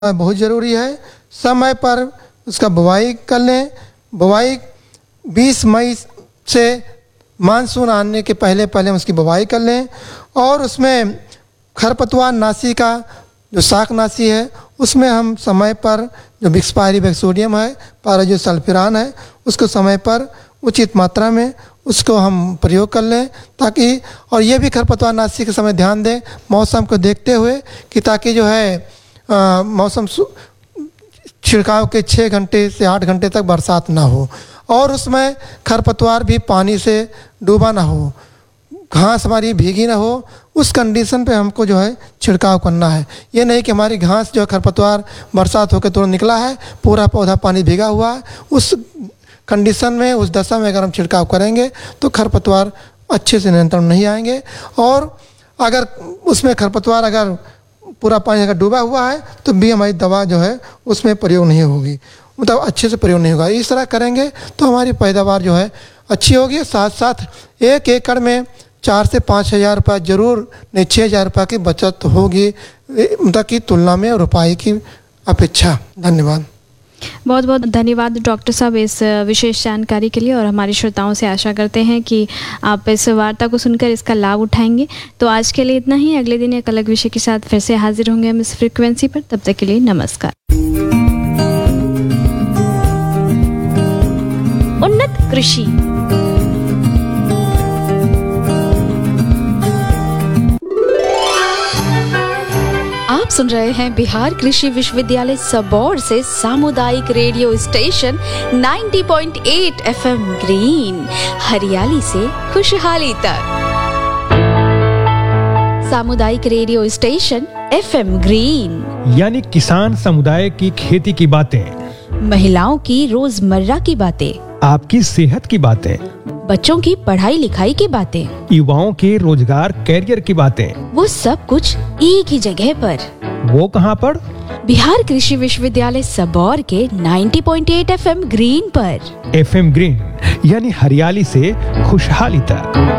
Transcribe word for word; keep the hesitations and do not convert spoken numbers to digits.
बहुत ज़रूरी है। समय पर उसका बुवाई कर लें। बुवाई बीस मई से मानसून आने के पहले पहले हम उसकी बुवाई कर लें और उसमें खरपतवार नाशी का जो शाकनाशी है उसमें हम समय पर जो बिक्सपायरी बैक्टीरियम है, पाराजोसल्फिरान है, उसको समय पर उचित मात्रा में उसको हम प्रयोग कर लें ताकि, और ये भी खरपतवार नाशी के समय ध्यान दें मौसम को देखते हुए कि ताकि जो है आ, मौसम छिड़काव के छः घंटे से आठ घंटे तक बरसात ना हो और उसमें खरपतवार भी पानी से डूबा ना हो, घास हमारी भीगी ना हो। उस कंडीशन पे हमको जो है छिड़काव करना है। ये नहीं कि हमारी घास जो है खरपतवार बरसात होकर तुरंत निकला है, पूरा पौधा पानी भीगा हुआ है, उस कंडीशन में, उस दशा में अगर हम छिड़काव करेंगे तो खरपतवार अच्छे से नियंत्रण नहीं आएंगे। और अगर उसमें खरपतवार अगर पूरा पानी अगर डूबा हुआ है तो भी हमारी दवा जो है उसमें प्रयोग नहीं होगी, मतलब अच्छे से प्रयोग नहीं होगा। इस तरह करेंगे तो हमारी पैदावार जो है अच्छी होगी। साथ साथ एक एकड़ में चार से पाँच हज़ार रुपये जरूर नहीं छः हज़ार रुपये की बचत होगी मतलब की तुलना में रुपये की अपेक्षा। धन्यवाद। बहुत बहुत धन्यवाद डॉक्टर साहब इस विशेष जानकारी के लिए और हमारे श्रोताओं से आशा करते हैं कि आप इस वार्ता को सुनकर इसका लाभ उठाएंगे। तो आज के लिए इतना ही। अगले दिन एक अलग विषय के साथ फिर से हाजिर होंगे हम इस फ्रीक्वेंसी पर। तब तक के लिए नमस्कार। उन्नत कृषि। आप सुन रहे हैं बिहार कृषि विश्वविद्यालय सबौर से सामुदायिक रेडियो स्टेशन नब्बे पॉइंट आठ एफएम ग्रीन, हरियाली से खुशहाली तक। सामुदायिक रेडियो स्टेशन एफएम ग्रीन यानी किसान समुदाय की खेती की बातें, महिलाओं की रोजमर्रा की बातें, आपकी सेहत की बातें, बच्चों की पढ़ाई लिखाई की बातें, युवाओं के रोजगार कैरियर की बातें, वो सब कुछ एक ही जगह पर। वो कहाँ पर? बिहार कृषि विश्वविद्यालय सबौर के नब्बे पॉइंट आठ एफएम ग्रीन पर। एफएम ग्रीन यानी हरियाली से खुशहाली तक।